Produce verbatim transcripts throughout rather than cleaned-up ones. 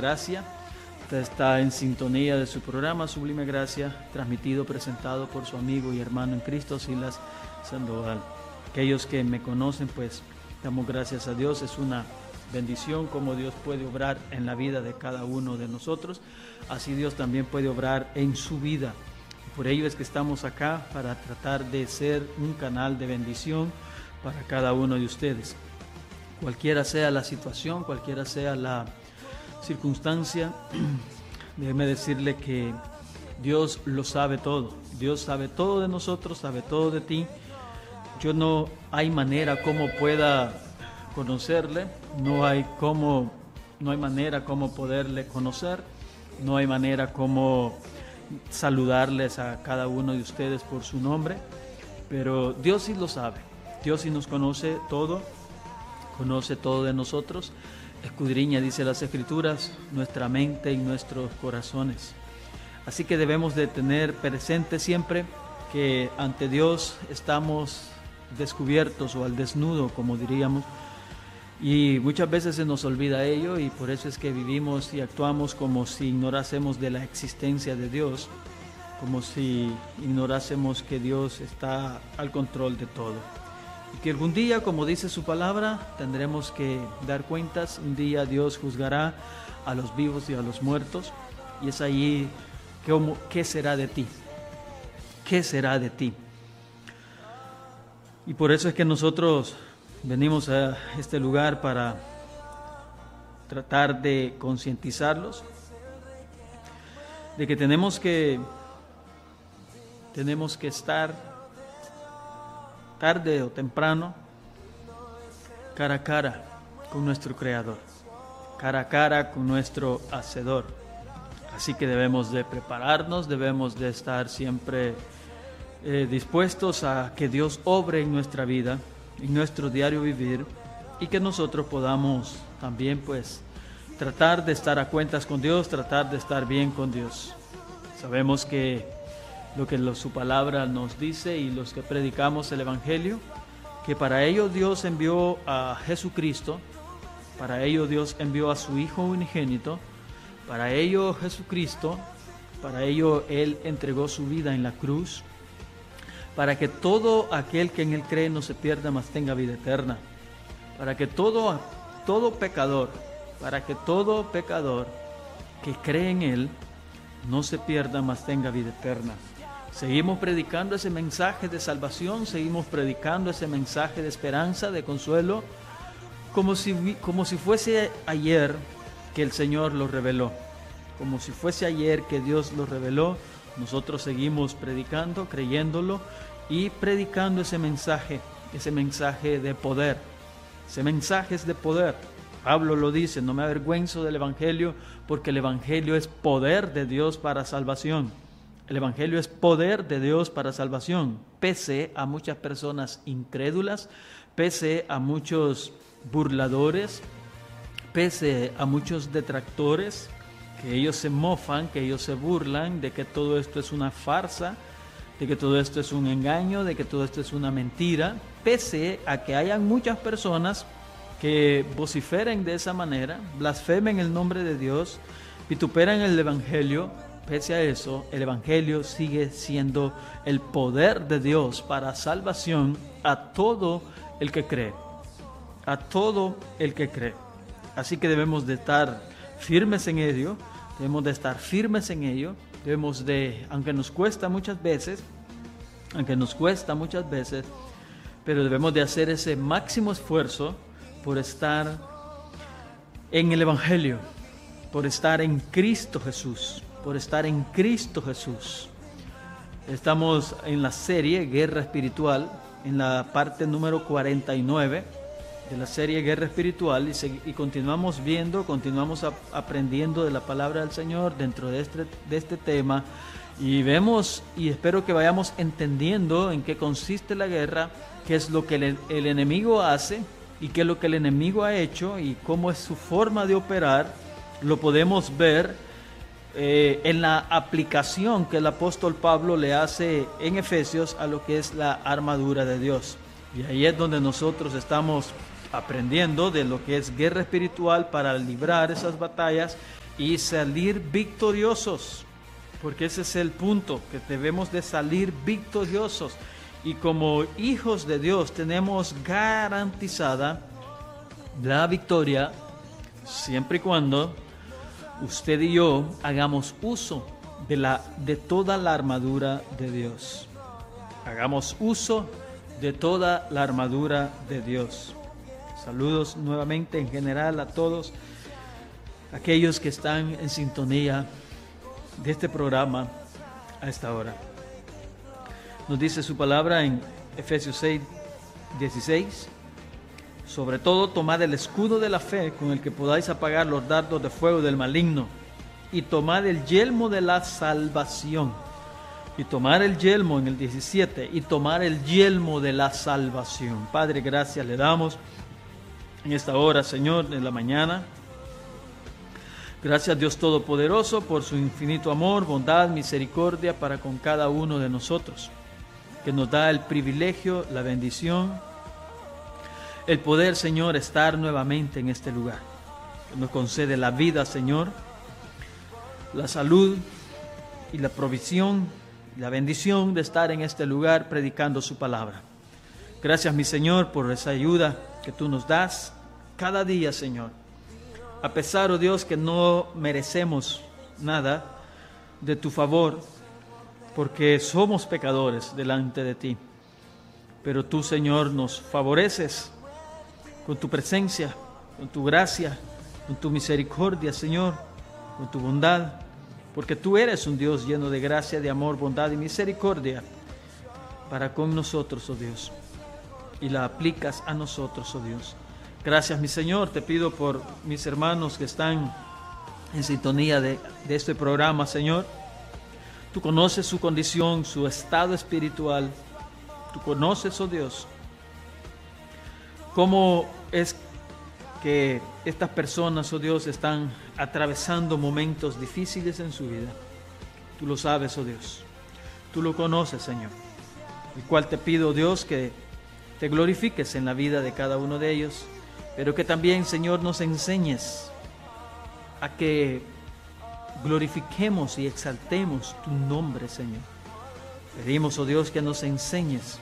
Gracia. Usted está en sintonía de su programa Sublime Gracia, transmitido, presentado por su amigo y hermano en Cristo, Silas Sandoval. Aquellos que me conocen, pues damos gracias a Dios. Es una bendición como Dios puede obrar en la vida de cada uno de nosotros. Así Dios también puede obrar en su vida. Por ello es que estamos acá, para tratar de ser un canal de bendición para cada uno de ustedes. Cualquiera sea la situación, cualquiera sea la circunstancia, déjeme decirle que Dios lo sabe todo. Dios sabe todo de nosotros, sabe todo de ti. Yo no hay manera como pueda conocerle, no hay cómo, no hay manera como poderle conocer, no hay manera como saludarles a cada uno de ustedes por su nombre, pero Dios sí lo sabe. Dios sí nos conoce todo, conoce todo de nosotros, escudriña, dice las Escrituras, nuestra mente y nuestros corazones. Así que debemos de tener presente siempre que ante Dios estamos descubiertos o al desnudo, como diríamos, y muchas veces se nos olvida ello, y por eso es que vivimos y actuamos como si ignorásemos de la existencia de Dios, como si ignorásemos que Dios está al control de todo. Y que algún día, como dice su palabra, tendremos que dar cuentas. Un día Dios juzgará a los vivos y a los muertos, y es allí que, ¿qué será de ti? ¿Qué será de ti? Y por eso es que nosotros venimos a este lugar para tratar de concientizarlos de que tenemos que tenemos que estar tarde o temprano cara a cara con nuestro Creador, cara a cara con nuestro Hacedor. Así que debemos de prepararnos, debemos de estar siempre eh, dispuestos a que Dios obre en nuestra vida, en nuestro diario vivir, y que nosotros podamos también pues tratar de estar a cuentas con Dios, tratar de estar bien con Dios. Sabemos que lo que lo, su palabra nos dice, y los que predicamos el Evangelio, que para ello Dios envió a Jesucristo, para ello Dios envió a su Hijo unigénito, para ello Jesucristo, para ello Él entregó su vida en la cruz, para que todo aquel que en Él cree no se pierda, mas tenga vida eterna. Para que todo, todo pecador, para que todo pecador que cree en Él no se pierda, mas tenga vida eterna. Seguimos predicando ese mensaje de salvación, seguimos predicando ese mensaje de esperanza, de consuelo, como si, como si fuese ayer que el Señor lo reveló, como si fuese ayer que Dios lo reveló. Nosotros seguimos predicando, creyéndolo y predicando ese mensaje, ese mensaje de poder. Ese mensaje es de poder. Pablo lo dice: no me avergüenzo del Evangelio, porque el Evangelio es poder de Dios para salvación. El Evangelio es poder de Dios para salvación, pese a muchas personas incrédulas, pese a muchos burladores, pese a muchos detractores, que ellos se mofan, que ellos se burlan de que todo esto es una farsa, de que todo esto es un engaño, de que todo esto es una mentira, pese a que hayan muchas personas que vociferen de esa manera, blasfemen el nombre de Dios, vituperan el Evangelio. Pese a eso, el Evangelio sigue siendo el poder de Dios para salvación a todo el que cree, a todo el que cree. Así que debemos de estar firmes en ello, debemos de estar firmes en ello, debemos de, aunque nos cuesta muchas veces, aunque nos cuesta muchas veces, pero debemos de hacer ese máximo esfuerzo por estar en el Evangelio, por estar en Cristo Jesús, por estar en Cristo Jesús. Estamos en la serie Guerra Espiritual, en la parte número cuarenta y nueve de la serie Guerra Espiritual, y, se, y continuamos viendo, continuamos a, aprendiendo de la palabra del Señor dentro de este, de este tema, y vemos, y espero que vayamos entendiendo en qué consiste la guerra, qué es lo que el, el enemigo hace, y qué es lo que el enemigo ha hecho, y cómo es su forma de operar. Lo podemos ver Eh, en la aplicación que el apóstol Pablo le hace en Efesios a lo que es la armadura de Dios. Y ahí es donde nosotros estamos aprendiendo de lo que es guerra espiritual para librar esas batallas y salir victoriosos, porque ese es el punto, que debemos de salir victoriosos. Y como hijos de Dios tenemos garantizada la victoria siempre y cuando usted y yo hagamos uso de, la, de toda la armadura de Dios. Hagamos uso de toda la armadura de Dios. Saludos nuevamente en general a todos aquellos que están en sintonía de este programa a esta hora. Nos dice su palabra en Efesios seis, dieciséis. Sobre todo, tomad el escudo de la fe con el que podáis apagar los dardos de fuego del maligno, y tomad el yelmo de la salvación. Y tomar el yelmo en el diecisiete, y tomar el yelmo de la salvación. Padre, gracias le damos en esta hora, Señor, en la mañana. Gracias, Dios Todopoderoso, por su infinito amor, bondad, misericordia para con cada uno de nosotros, que nos da el privilegio, la bendición, el poder, Señor, estar nuevamente en este lugar. Que nos concede la vida, Señor, la salud y la provisión, la bendición de estar en este lugar predicando su palabra. Gracias, mi Señor, por esa ayuda que tú nos das cada día, Señor. A pesar, oh Dios, que no merecemos nada de tu favor, porque somos pecadores delante de ti. Pero tú, Señor, nos favoreces con tu presencia, con tu gracia, con tu misericordia, Señor, con tu bondad, porque tú eres un Dios lleno de gracia, de amor, bondad y misericordia para con nosotros, oh Dios, y la aplicas a nosotros, oh Dios. Gracias, mi Señor, te pido por mis hermanos que están en sintonía de, de este programa, Señor. Tú conoces su condición, su estado espiritual. Tú conoces, oh Dios, cómo es que estas personas, oh Dios, están atravesando momentos difíciles en su vida. Tú lo sabes, oh Dios. Tú lo conoces, Señor. El cual te pido, oh Dios, que te glorifiques en la vida de cada uno de ellos, pero que también, Señor, nos enseñes a que glorifiquemos y exaltemos tu nombre, Señor. Pedimos, oh Dios, que nos enseñes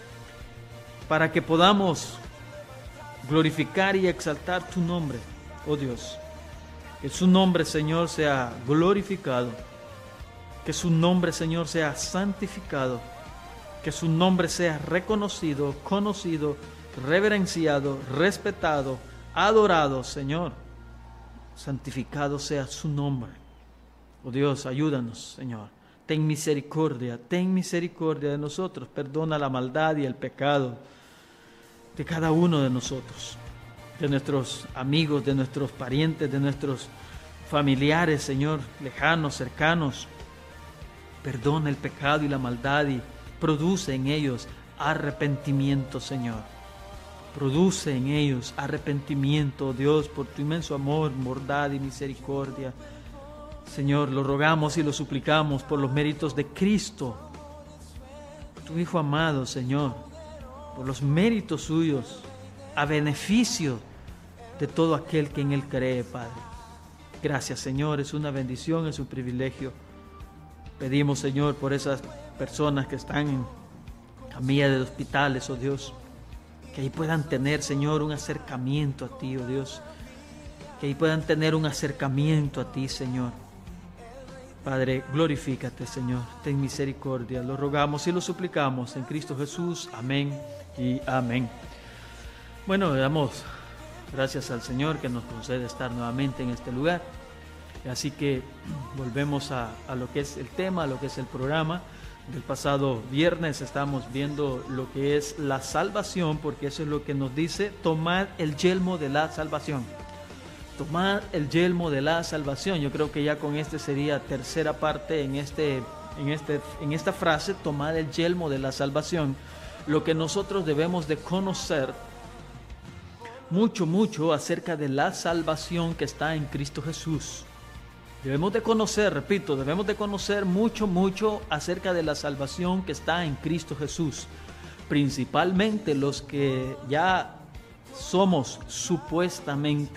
para que podamos glorificar y exaltar tu nombre, oh Dios. Que su nombre, Señor, sea glorificado. Que su nombre, Señor, sea santificado. Que su nombre sea reconocido, conocido, reverenciado, respetado, adorado, Señor. Santificado sea su nombre. Oh Dios, ayúdanos, Señor. Ten misericordia, ten misericordia de nosotros. Perdona la maldad y el pecado de cada uno de nosotros, de nuestros amigos, de nuestros parientes, de nuestros familiares, Señor, lejanos, cercanos. Perdona el pecado y la maldad y produce en ellos arrepentimiento, Señor. Produce en ellos arrepentimiento, Dios, por tu inmenso amor, bondad y misericordia. Señor, lo rogamos y lo suplicamos por los méritos de Cristo, tu Hijo amado, Señor, por los méritos suyos, a beneficio de todo aquel que en Él cree, Padre. Gracias, Señor, es una bendición, es un privilegio. Pedimos, Señor, por esas personas que están en camilla de hospitales, oh Dios, que ahí puedan tener, Señor, un acercamiento a ti, oh Dios, que ahí puedan tener un acercamiento a ti, Señor. Padre, glorifícate, Señor, ten misericordia, lo rogamos y lo suplicamos en Cristo Jesús, amén y amén. Bueno, le damos gracias al Señor que nos concede estar nuevamente en este lugar. Así que volvemos a, a lo que es el tema, a lo que es el programa. Del pasado viernes estamos viendo lo que es la salvación, porque eso es lo que nos dice: tomad el yelmo de la salvación. Tomad el yelmo de la salvación. Yo creo que ya con este sería tercera parte en, este, en, este, en esta frase, tomad el yelmo de la salvación. Lo que nosotros debemos de conocer mucho, mucho acerca de la salvación que está en Cristo Jesús. Debemos de conocer, repito, debemos de conocer mucho, mucho acerca de la salvación que está en Cristo Jesús. Principalmente los que ya somos supuestamente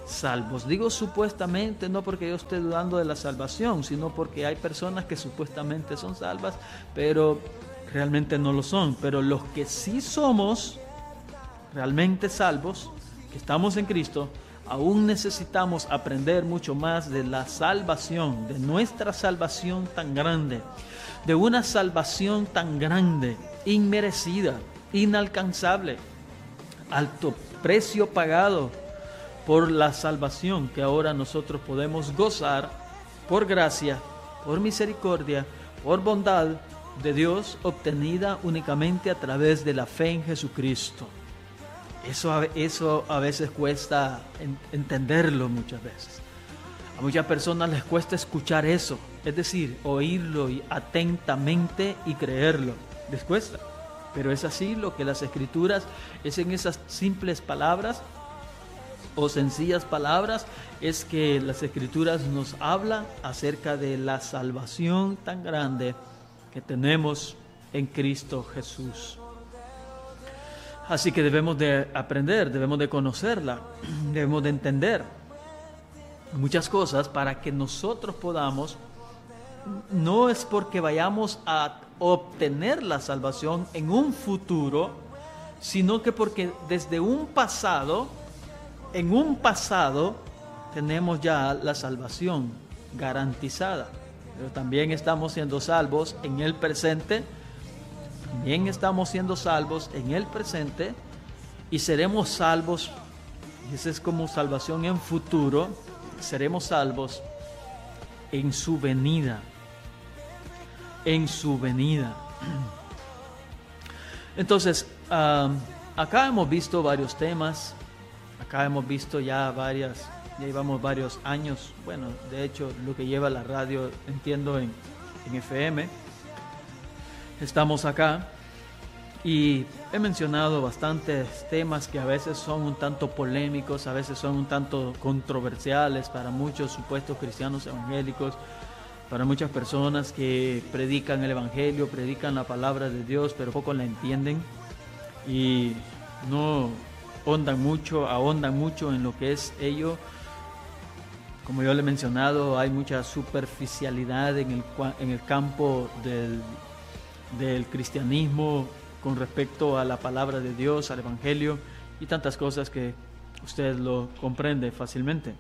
salvos. Digo supuestamente no porque yo esté dudando de la salvación, sino porque hay personas que supuestamente son salvas, pero realmente no lo son. Pero los que sí somos realmente salvos, que estamos en Cristo, aún necesitamos aprender mucho más de la salvación, de nuestra salvación tan grande, de una salvación tan grande, inmerecida, inalcanzable, alto precio pagado por la salvación que ahora nosotros podemos gozar por gracia, por misericordia, por bondad de Dios, obtenida únicamente a través de la fe en Jesucristo. Eso, eso a veces cuesta entenderlo muchas veces. A muchas personas les cuesta escuchar eso, es decir, oírlo y atentamente y creerlo. Les cuesta, pero es así lo que las Escrituras, es en esas simples palabras o sencillas palabras, es que las Escrituras nos hablan acerca de la salvación tan grande que tenemos en Cristo Jesús. Así que debemos de aprender, debemos de conocerla, debemos de entender muchas cosas para que nosotros podamos, no es porque vayamos a obtener la salvación en un futuro, sino que porque desde un pasado, en un pasado, tenemos ya la salvación garantizada. Pero también estamos siendo salvos en el presente, también estamos siendo salvos en el presente y seremos salvos, y esa es como salvación en futuro, seremos salvos en su venida, en su venida. Entonces, um, acá hemos visto varios temas, acá hemos visto ya varias, ya llevamos varios años, bueno, de hecho lo que lleva la radio, entiendo, en, en F M, estamos acá y he mencionado bastantes temas que a veces son un tanto polémicos, a veces son un tanto controversiales para muchos supuestos cristianos evangélicos, para muchas personas que predican el evangelio, predican la palabra de Dios, pero poco la entienden y no ahondan mucho, ahondan mucho en lo que es ello. Como yo le he mencionado, hay mucha superficialidad en el, en el campo del, del cristianismo con respecto a la palabra de Dios, al evangelio y tantas cosas que usted lo comprende fácilmente.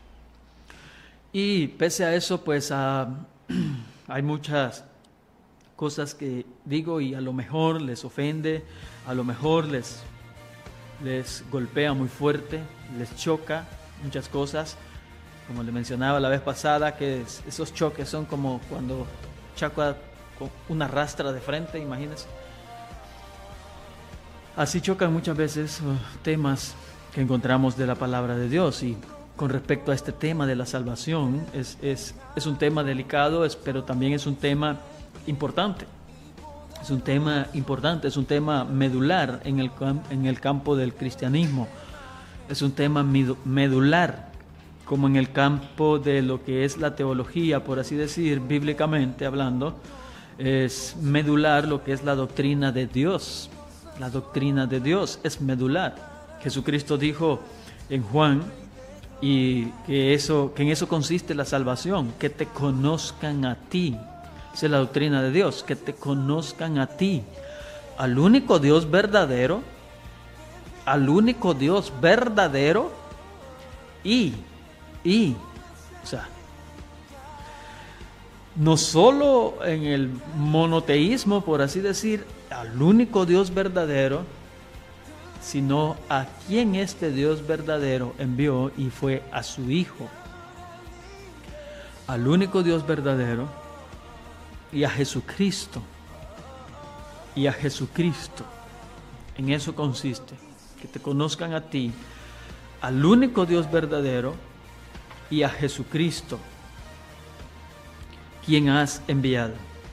Y pese a eso, pues uh, hay muchas cosas que digo y a lo mejor les ofende, a lo mejor les, les golpea muy fuerte, les choca muchas cosas. Como le mencionaba la vez pasada, que es, esos choques son como cuando choca con una rastra de frente, imagínense. Así chocan muchas veces uh, temas que encontramos de la palabra de Dios. Y con respecto a este tema de la salvación, es, es, es un tema delicado, es, pero también es un tema importante. Es un tema importante, es un tema medular en el, en el campo del cristianismo. Es un tema medular, como en el campo de lo que es la teología, por así decir, bíblicamente hablando, es medular lo que es la doctrina de Dios. La doctrina de Dios es medular. Jesucristo dijo en Juan, y que, eso, que en eso consiste la salvación, que te conozcan a ti. Esa es la doctrina de Dios, que te conozcan a ti, al único Dios verdadero, al único Dios verdadero y, y, o sea, no solo en el monoteísmo, por así decir, al único Dios verdadero, sino a quien este Dios verdadero envió y fue a su Hijo. Al único Dios verdadero y a Jesucristo. Y a Jesucristo. En eso consiste, que te conozcan a ti, al único Dios verdadero y a Jesucristo, quien has enviado.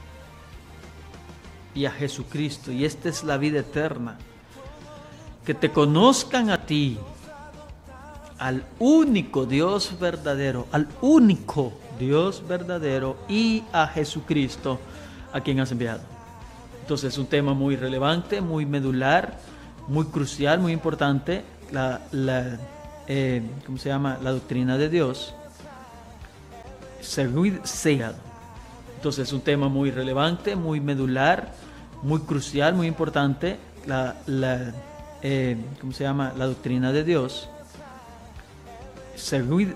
Y a Jesucristo, y esta es la vida eterna, que te conozcan a ti, al único Dios verdadero, al único Dios verdadero y a Jesucristo, a quien has enviado. Entonces es un tema muy relevante, muy medular, muy crucial, muy importante, la, la, eh, ¿cómo se llama? La doctrina de Dios, seguid, segado. Entonces es un tema muy relevante, muy medular, muy crucial, muy importante. La, la, eh, ¿cómo se llama? La doctrina de Dios, seguid,